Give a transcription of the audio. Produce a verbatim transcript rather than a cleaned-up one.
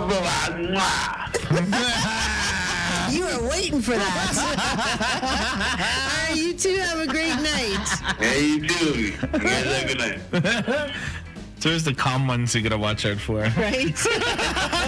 You were waiting for that. All right, you two have a great night. Yeah, you too. You guys have a good night. So there's the calm ones you gotta watch out for. Right?